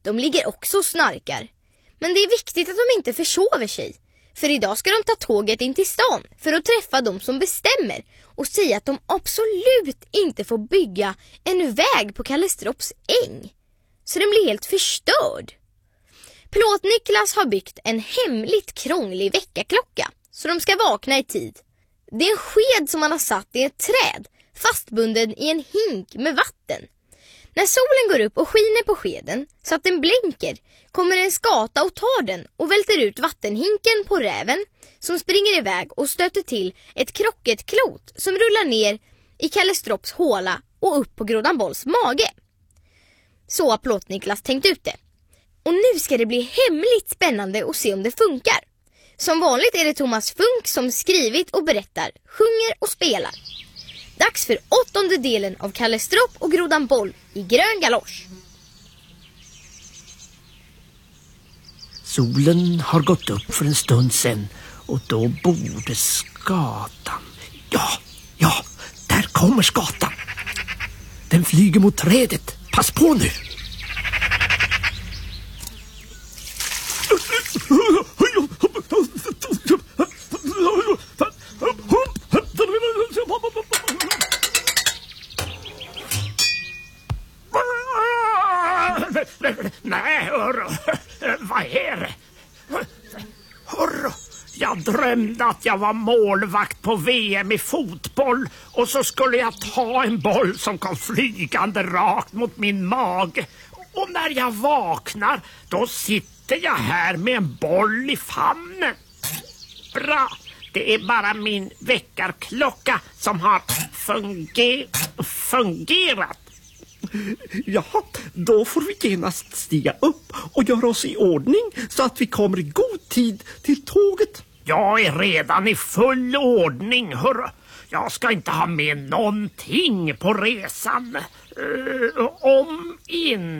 De ligger också och snarkar. Men det är viktigt att de inte försover sig. För idag ska de ta tåget in till stan för att träffa de som bestämmer och säga att de absolut inte får bygga en väg på Kallestrops äng. Så den blir helt förstörd. Plåt-Niklas har byggt en hemligt krånglig väckarklocka så de ska vakna i tid. Det är en sked som han har satt i ett träd, fastbunden i en hink med vatten. När solen går upp och skiner på skeden så att den blänker kommer en skata och tar den och välter ut vattenhinken på räven som springer iväg och stöter till ett krocketklot som rullar ner i Kallestrops håla och upp på Grodan Bolls mage. Så har Plåt-Niklas tänkt ut det. Och nu ska det bli hemligt spännande att se om det funkar. Som vanligt är det Thomas Funk som skrivit och berättar, sjunger och spelar. Dags för 8:e delen av Kallestropp och Grodan Boll i grön galosch. Solen har gått upp för en stund sedan och då borde skatan... Ja, där kommer skatan. Den flyger mot trädet. Pass på nu. Nej, hörru. Vad är det? Hörru, jag drömde att jag var målvakt på VM i fotboll och så skulle jag ta en boll som kom flygande rakt mot min mage. Och när jag vaknar, då sitter jag här med en boll i famnen. Bra, det är bara min väckarklocka som har fungerat. Ja, då får vi genast stiga upp och göra oss i ordning så att vi kommer i god tid till tåget. Jag är redan i full ordning, hörru. Jag ska inte ha med någonting på resan. Om inte...